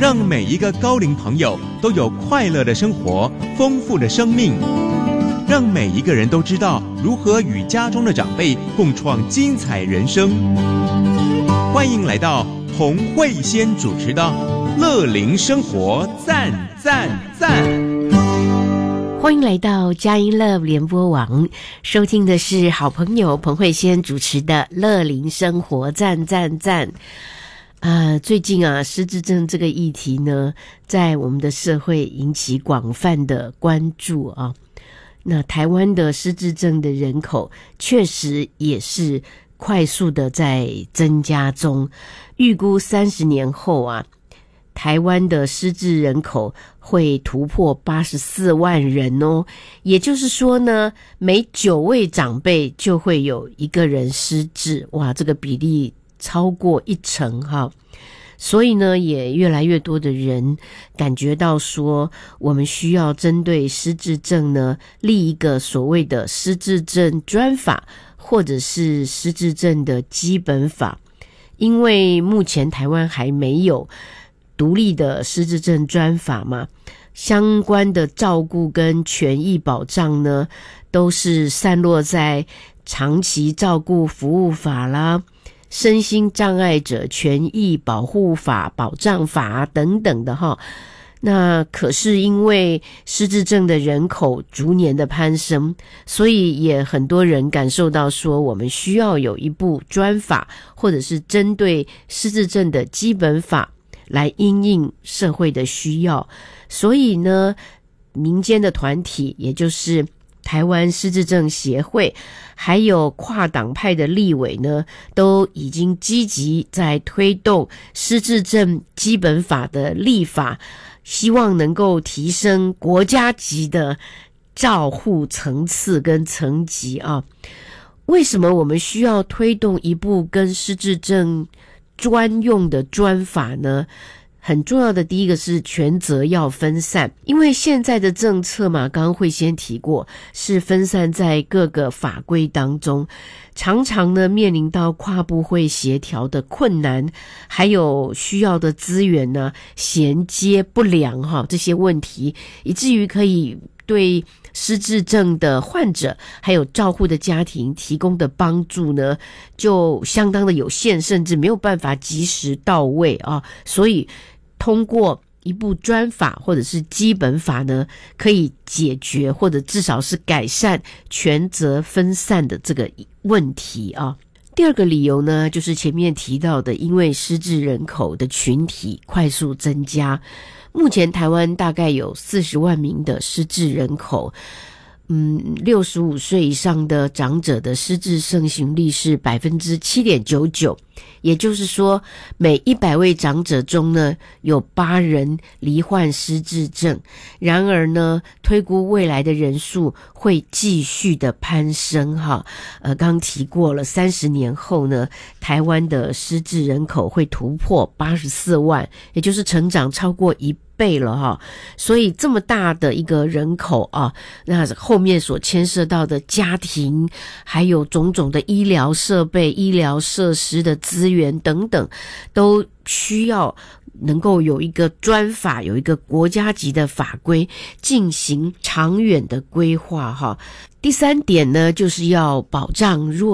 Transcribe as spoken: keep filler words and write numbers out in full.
让每一个高龄朋友都有快乐的生活，丰富的生命，让每一个人都知道如何与家中的长辈共创精彩人生。欢迎来到洪慧仙主持的乐龄生活赞赞赞。 欢迎来到佳音乐联播网，收听的是好朋友彭慧仙主持的乐龄生活赞赞赞。呃，最近啊，失智症这个议题呢，在我们的社会引起广泛的关注啊。那台湾的失智症的人口确实也是快速的在增加中，预估三十年后啊，台湾的失智人口会突破八十四万人哦，也就是说呢，每九位长辈就会有一个人失智，哇，这个比例超过一成哈。所以呢，也越来越多的人感觉到说，我们需要针对失智症呢，立一个所谓的失智症专法，或者是失智症的基本法。因为目前台湾还没有独立的失智症专法嘛，相关的照顾跟权益保障呢，都是散落在长期照顾服务法啦、身心障碍者权益保护法、保障法等等的哈。那可是因为失智症的人口逐年的攀升，所以也很多人感受到说，我们需要有一部专法，或者是针对失智症的基本法来因应社会的需要。所以呢，民间的团体，也就是台湾失智症协会，还有跨党派的立委呢，都已经积极在推动失智症基本法的立法，希望能够提升国家级的照护层次跟层级啊。为什么我们需要推动一部跟失智症专用的专法呢？很重要的第一个是权责要分散，因为现在的政策嘛，刚刚慧仙提过，是分散在各个法规当中，常常呢面临到跨部会协调的困难，还有需要的资源呢衔接不良哈，这些问题，以至于可以对失智症的患者还有照护的家庭提供的帮助呢，就相当的有限，甚至没有办法及时到位啊。所以通过一部专法或者是基本法呢，可以解决或者至少是改善权责分散的这个问题啊。第二个理由呢，就是前面提到的，因为失智人口的群体快速增加，目前台湾大概有四十万名的失智人口，嗯，六十五岁以上的长者的失智盛行率是 百分之七点九九， 也就是说每一百位长者中呢，有八人罹患失智症。然而呢，推估未来的人数会继续的攀升哈。呃，刚提过了，三十年后呢，台湾的失智人口会突破八十四万，也就是成长超过一倍了哈。所以这么大的一个人口啊，那后面所牵涉到的家庭，还有种种的医疗设备、医疗设施的资源等等，都需要能够有一个专法，有一个国家级的法规进行长远的规划哈。第三点呢，就是要保障弱